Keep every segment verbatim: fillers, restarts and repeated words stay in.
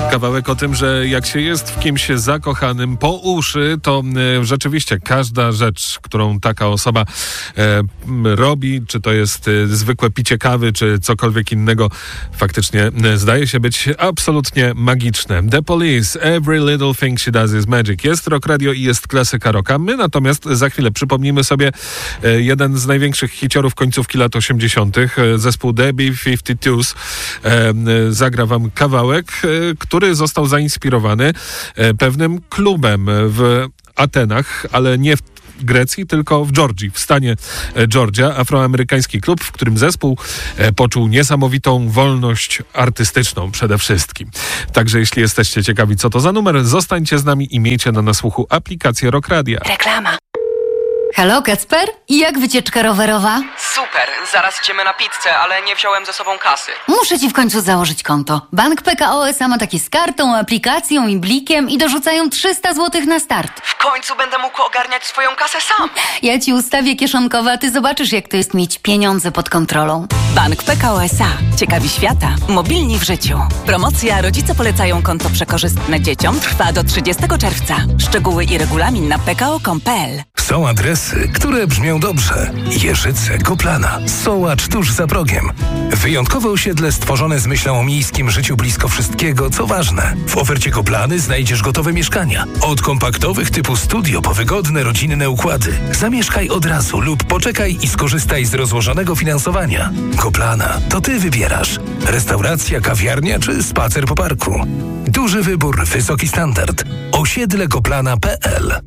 Kawałek o tym, że jak się jest w kimś zakochanym po uszy, to e, rzeczywiście każda rzecz, którą taka osoba e, robi, czy to jest e, zwykłe picie kawy, czy cokolwiek innego, faktycznie e, zdaje się być absolutnie magiczne. The Police, Every Little Thing She Does Is Magic. Jest Rock Radio i jest klasyka rocka. My natomiast za chwilę przypomnimy sobie e, jeden z największych hiciorów końcówki lat osiemdziesiątych. E, zespół The B pięćdziesiąt dwa e, zagra wam kawałek, e, który został zainspirowany e, pewnym klubem w Atenach, ale nie w Grecji, tylko w Georgii, w stanie Georgia, afroamerykański klub, w którym zespół poczuł niesamowitą wolność artystyczną przede wszystkim. Także jeśli jesteście ciekawi, co to za numer, zostańcie z nami i miejcie na nasłuchu aplikację Rock Radia. Reklama. Halo, Kacper? I jak wycieczka rowerowa? Super, zaraz idziemy na pizzę, ale nie wziąłem ze sobą kasy. Muszę ci w końcu założyć konto. Bank P K O S A ma takie z kartą, aplikacją i blikiem i dorzucają trzysta złotych na start. W końcu będę mógł ogarniać swoją kasę sam. Ja ci ustawię kieszonkowe, a ty zobaczysz, jak to jest mieć pieniądze pod kontrolą. Bank P K O S A. Ciekawi świata. Mobilni w życiu. Promocja Rodzice polecają konto przekorzystne dzieciom trwa do trzydziestego czerwca. Szczegóły i regulamin na p k o kropka com kropka p l. Są adresy, które brzmią dobrze. Jeżyce, Koplana, Sołacz tuż za progiem. Wyjątkowe osiedle stworzone z myślą o miejskim życiu blisko wszystkiego, co ważne. W ofercie Koplany znajdziesz gotowe mieszkania. Od kompaktowych typu studio po wygodne, rodzinne układy. Zamieszkaj od razu lub poczekaj i skorzystaj z rozłożonego finansowania. Koplana, to ty wybierasz. Restauracja, kawiarnia czy spacer po parku. Duży wybór, wysoki standard. osiedle koplana kropka p l.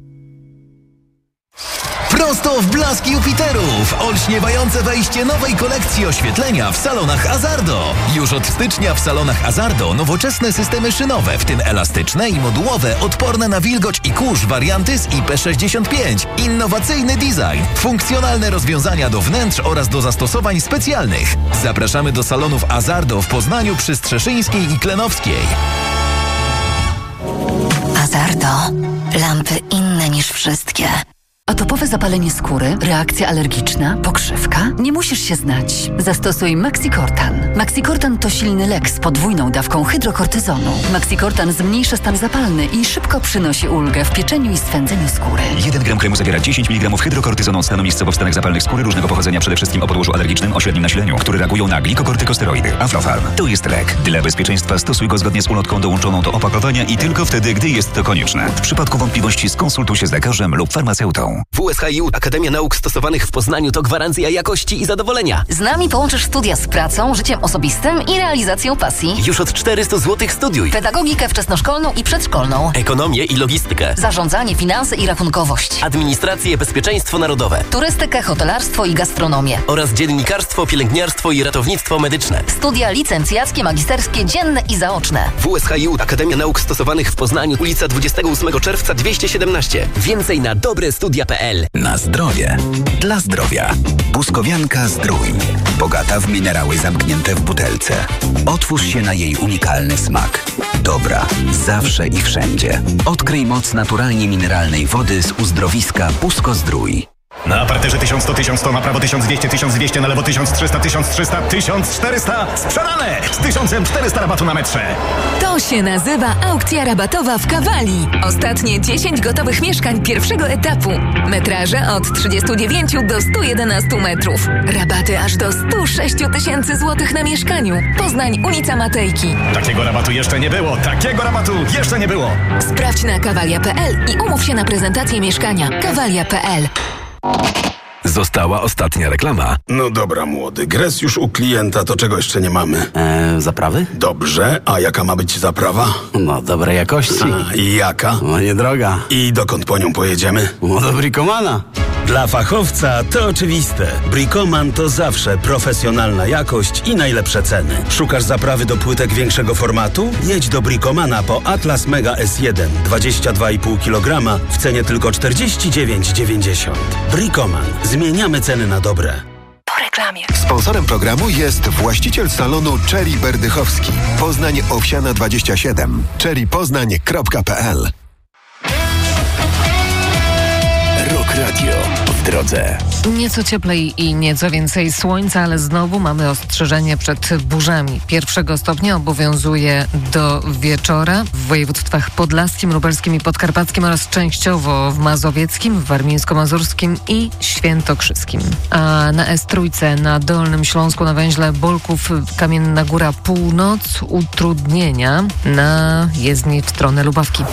Prosto w blask Jupiterów! Olśniewające wejście nowej kolekcji oświetlenia w salonach Azardo. Już od stycznia w salonach Azardo nowoczesne systemy szynowe, w tym elastyczne i modułowe, odporne na wilgoć i kurz warianty z I P sześćdziesiąt pięć. Innowacyjny design, funkcjonalne rozwiązania do wnętrz oraz do zastosowań specjalnych. Zapraszamy do salonów Azardo w Poznaniu przy Strzeszyńskiej i Klenowskiej. Azardo. Lampy inne niż wszystkie. Atopowe zapalenie skóry, reakcja alergiczna, pokrzywka? Nie musisz się znać. Zastosuj Maxicortan. Maxicortan to silny lek z podwójną dawką hydrokortyzonu. Maxicortan zmniejsza stan zapalny i szybko przynosi ulgę w pieczeniu i swędzeniu skóry. jeden gram kremu zawiera dziesięć miligramów hydrokortyzonu stanowiskowo w stanach zapalnych skóry różnego pochodzenia, przede wszystkim o podłożu alergicznym o średnim nasileniu, które reagują na glikokortykosteroidy. Aflofarm. To jest lek. Dla bezpieczeństwa stosuj go zgodnie z ulotką dołączoną do opakowania i tylko wtedy, gdy jest to konieczne. W przypadku wątpliwości skonsultuj się z lekarzem lub farmaceutą. W U S H I U Akademia Nauk Stosowanych w Poznaniu to gwarancja jakości i zadowolenia. Z nami połączysz studia z pracą, życiem osobistym i realizacją pasji. Już od czterysta złotych studiuj. Pedagogikę wczesnoszkolną i przedszkolną. Ekonomię i logistykę. Zarządzanie, finanse i rachunkowość. Administrację, bezpieczeństwo narodowe. Turystykę, hotelarstwo i gastronomię. Oraz dziennikarstwo, pielęgniarstwo i ratownictwo medyczne. Studia licencjackie, magisterskie, dzienne i zaoczne. W U S H I U Akademia Nauk Stosowanych w Poznaniu, ulica dwudziestego ósmego czerwca dwieście siedemnaście. Więcej na dobre studia kropka p l. Na zdrowie. Dla zdrowia. Buskowianka Zdrój. Bogata w minerały zamknięte w butelce. Otwórz się na jej unikalny smak. Dobra, zawsze i wszędzie. Odkryj moc naturalnie mineralnej wody z uzdrowiska Busko Zdrój. Na parterze tysiąc sto, tysiąc sto, na prawo tysiąc dwieście, tysiąc dwieście, na lewo tysiąc trzysta, tysiąc trzysta, tysiąc czterysta. Sprzedane! Z tysiąc czterysta rabatu na metrze. To się nazywa aukcja rabatowa w Kawali. Ostatnie dziesięć gotowych mieszkań pierwszego etapu. Metraże od trzydziestu dziewięciu do stu jedenastu metrów. Rabaty aż do stu sześciu tysięcy złotych na mieszkaniu. Poznań, ulica Matejki. Takiego rabatu jeszcze nie było. Takiego rabatu jeszcze nie było. Sprawdź na kawalia kropka p l i umów się na prezentację mieszkania. kawalia kropka p l. Została ostatnia reklama. No dobra, młody. Gres już u klienta, to czego jeszcze nie mamy? Eee, zaprawy? Dobrze, a jaka ma być zaprawa? No, dobrej jakości. A, i jaka? No, niedroga. I dokąd po nią pojedziemy? No, do Bricomana. Dla fachowca to oczywiste. Bricoman to zawsze profesjonalna jakość i najlepsze ceny. Szukasz zaprawy do płytek większego formatu? Jedź do Bricomana po Atlas Mega S jeden dwadzieścia dwa i pół kilograma w cenie tylko czterdzieści dziewięć dziewięćdziesiąt. Bricoman. Zmieniamy ceny na dobre. Po reklamie. Sponsorem programu jest właściciel salonu Cherry Berdychowski. Poznań Owsiana dwadzieścia siedem. cherry poznań kropka p l. Rock Radio. w drodze. Nieco cieplej i nieco więcej słońca, ale znowu mamy ostrzeżenie przed burzami. Pierwszego stopnia obowiązuje do wieczora w województwach podlaskim, lubelskim i podkarpackim oraz częściowo w mazowieckim, w warmińsko-mazurskim i świętokrzyskim. A na es trzy na Dolnym Śląsku na węźle Bolków Kamienna Góra Północ utrudnienia na jezdni w stronę Lubawki.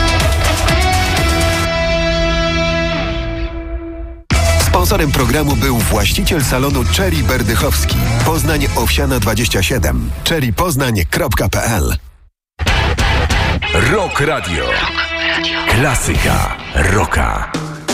Sponsorem programu był właściciel salonu Cherry Berdychowski. Poznań Owsiana dwadzieścia siedem. cherry poznań kropka p l. Rock Radio. Klasyka rocka.